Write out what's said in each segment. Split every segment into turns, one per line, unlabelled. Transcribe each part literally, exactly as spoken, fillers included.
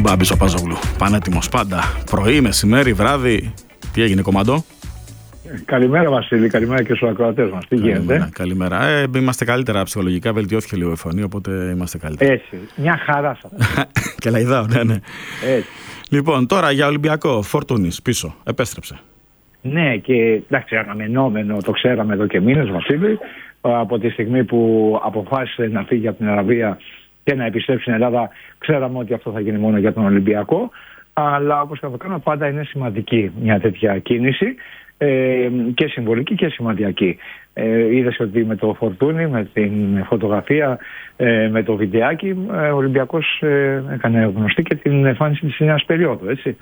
Μπάμπης ο Παζόγλου. Πανέτοιμος πάντα. Πρωί, μεσημέρι, βράδυ. Τι έγινε, κομμαντό?
Καλημέρα, Βασίλη. Καλημέρα και στους ακροατές μας. Τι
καλημέρα,
γίνεται?
Καλημέρα. Ε, είμαστε καλύτερα ψυχολογικά. Βελτιώθηκε λίγο η φωνή, οπότε είμαστε καλύτερα.
Έτσι. Μια χαρά σας.
Και λαϊδάω, ναι, ναι.
Έτσι.
Λοιπόν, τώρα για Ολυμπιακό. Φορτούνης πίσω. Επέστρεψε.
Ναι, και εντάξει, αναμενόμενο, το ξέραμε εδώ και μήνες, Βασίλη. Από τη στιγμή που αποφάσισε να φύγει από την Αραβία και να επιστρέψει στην Ελλάδα, ξέραμε ότι αυτό θα γίνει μόνο για τον Ολυμπιακό. Αλλά όπως καταλαβαίνω, πάντα είναι σημαντική μια τέτοια κίνηση. Ε, και συμβολική και σημαντική. Ε, είδες ότι με το Φορτούνι, με την φωτογραφία, ε, με το βιντεάκι, ε, ο Ολυμπιακός ε, έκανε γνωστή και την εμφάνιση της νέας περίοδου. Έτσι.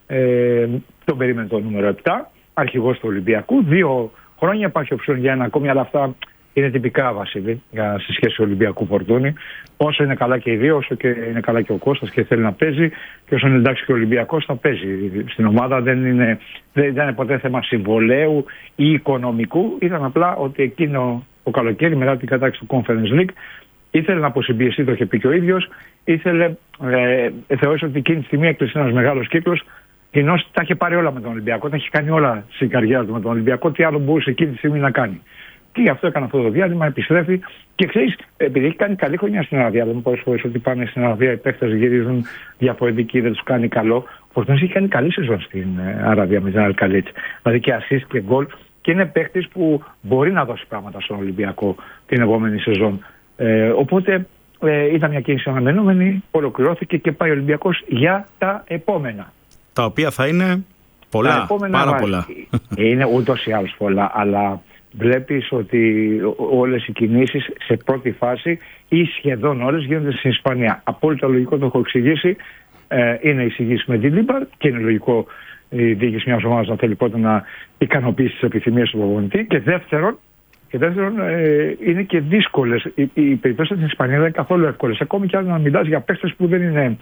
Ε, τον περίμενε το νούμερο επτά, αρχηγός του Ολυμπιακού. Δύο χρόνια υπάρχει οψιόν για ένα ακόμη, αλλά αυτά είναι τυπικά, Βασίλη, για στη σχέση Ολυμπιακού Φορτούνι. Όσο είναι καλά και οι δύο, όσο και είναι καλά και ο Κώστας και θέλει να παίζει, και όσο είναι εντάξει και ο Ολυμπιακός θα παίζει στην ομάδα. Δεν, είναι, δεν ήταν ποτέ θέμα συμβολέου ή οικονομικού. Ήταν απλά ότι εκείνο το καλοκαίρι, μετά την κατάκτηση του Conference League, ήθελε να αποσυμπιεστεί, το είχε πει και ο ίδιος. Ήθελε, ε, θεώρησε ότι εκείνη τη στιγμή έκλεισε ένας μεγάλος κύκλος. Κοινώς τα είχε πάρει όλα με τον Ολυμπιακό, τα είχε κάνει όλα στην καριέρα του με τον Ολυμπιακό. Τι άλλο μπορούσε εκείνη τη στιγμή να κάνει? Και γι' αυτό έκανε αυτό το διάλειμμα, επιστρέφει. Και ξέρεις, επειδή έχει κάνει καλή χρονιά στην Αραβία, δεν μου πολλές φορές ότι πάνε στην Αραβία, οι παίκτες γυρίζουν διαφορετικοί, δεν τους κάνει καλό. Ο Φορτούνης έχει κάνει καλή σεζόν στην Αραβία με την Αλκαλίτς. Δηλαδή και assist και γκολ. Και είναι παίκτης που μπορεί να δώσει πράγματα στον Ολυμπιακό την επόμενη σεζόν. Ε, οπότε ε, ήταν μια κίνηση αναμενόμενη, ολοκληρώθηκε και πάει ο Ολυμπιακός για τα επόμενα.
Τα οποία θα είναι πολλά, πάρα βάζει. πολλά.
Είναι ούτως ή άλλως πολλά, αλλά βλέπεις ότι όλες οι κινήσεις σε πρώτη φάση ή σχεδόν όλες γίνονται στην Ισπανία. Απόλυτα λογικό, το έχω εξηγήσει. Ε, είναι εισηγήσει με την Λίμπαρ και είναι λογικό η διοίκηση μιας ομάδας να θέλει πρώτα να ικανοποιήσει τις επιθυμίες του προπονητή. Και δεύτερον, και δεύτερον ε, είναι και δύσκολες. Οι, οι περιπτώσεις στην Ισπανία δεν είναι καθόλου εύκολες. Ακόμη και αν να μιλάς για παίκτες που δεν είναι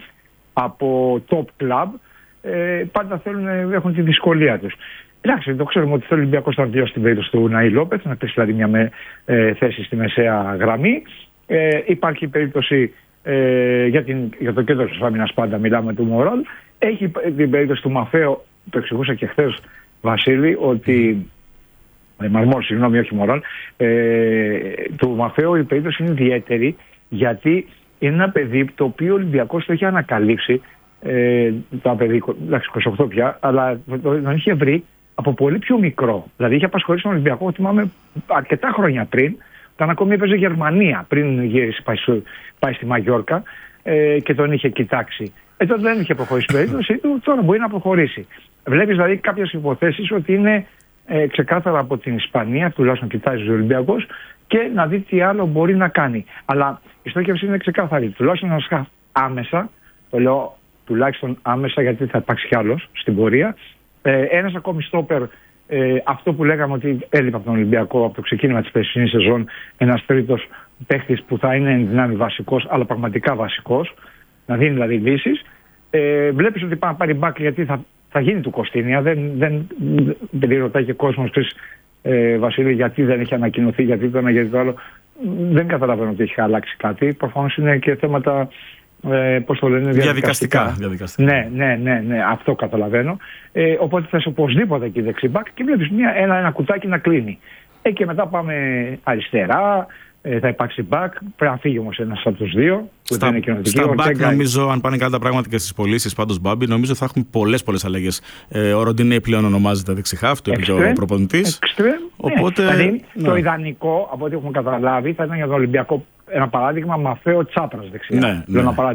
από top club, ε, πάντα θέλουν, έχουν τη δυσκολία τους. Εντάξει, το ξέρουμε ότι θέλει ο Ολυμπιακός να βιώσει την περίπτωση του Ναή Λόπετ, να πέσει δηλαδή μια με, ε, θέση στη μεσαία γραμμή. Ε, υπάρχει περίπτωση ε, για, την, για το κέντρο της άμυνας, πάντα μιλάμε του Μοράλ. Έχει την περίπτωση του Μαφέο, το εξηγούσα και χθες, Βασίλη, ότι. Ε, Μαρμόρ, συγγνώμη, όχι Μοράλ. Ε, του Μαφέο η περίπτωση είναι ιδιαίτερη, γιατί είναι ένα παιδί το οποίο ο Ολυμπιακός το έχει ανακαλύψει. Ε, το παιδί, εντάξει, είκοσι οκτώ πια, αλλά τον είχε βρει από πολύ πιο μικρό. Δηλαδή είχε απασχολήσει τον Ολυμπιακό, θυμάμαι, αρκετά χρόνια πριν, όταν ακόμη έπαιζε Γερμανία, πριν γύρισε, πάει, πάει στη Μαγιόρκα ε, και τον είχε κοιτάξει. Ε, τότε δεν είχε προχωρήσει η περίπτωση του, τώρα μπορεί να προχωρήσει. Βλέπεις δηλαδή κάποιες υποθέσεις ότι είναι ε, ξεκάθαρα από την Ισπανία, τουλάχιστον κοιτάζει ο Ολυμπιακός, και να δει τι άλλο μπορεί να κάνει. Αλλά η στόχευση είναι ξεκάθαρη. Τουλάχιστον να σκάφει άμεσα, το λέω τουλάχιστον άμεσα, γιατί θα υπάρξει κι άλλος στην πορεία. Ε, ένας ακόμη στόπερ, ε, αυτό που λέγαμε ότι έλειπε από τον Ολυμπιακό από το ξεκίνημα της περσινής σεζόν, ένας τρίτος παίχτης που θα είναι εν δυνάμει βασικός, αλλά πραγματικά βασικός, να δίνει δηλαδή λύσεις. Ε, βλέπεις ότι πάει να πάρει μπακ, γιατί θα, θα γίνει του Κωστίνια. Δεν, δεν, δεν ρωτάει και κόσμος, ξέρεις, ε, Βασίλη, γιατί δεν έχει ανακοινωθεί, γιατί το ένα, γιατί το άλλο. Δεν καταλαβαίνω ότι έχει αλλάξει κάτι. Προφανώς είναι και θέματα. Ε, πώς το λένε, διαδικαστικά.
Διαδικαστικά, διαδικαστικά.
Ναι, ναι, ναι, ναι, αυτό καταλαβαίνω. Ε, οπότε θες οπωσδήποτε εκεί δεξιμπάκ και βλέπεις μια, ένα, ένα κουτάκι να κλείνει. Ε, και μετά πάμε αριστερά, ε, θα υπάρξει μπακ. Πρέπει να φύγει όμως ένας από τους δύο.
Στα, στα μπακ, νομίζω, αν πάνε καλά τα πράγματα και στις πωλήσεις, πάντως, Μπάμπη, νομίζω θα έχουμε πολλές πολλές αλλαγές. Ε, ο Ροντινέι πλέον ονομάζεται δεξιχάφ, το είπε ο προπονητής. Οπότε,
ναι. Δηλαδή,
ναι.
Το ιδανικό, από ό,τι έχουμε καταλάβει, θα ήταν για τον Ολυμπιακό ένα παράδειγμα, Μαφέο Τσάπρας δεξιά.
Ναι, ναι.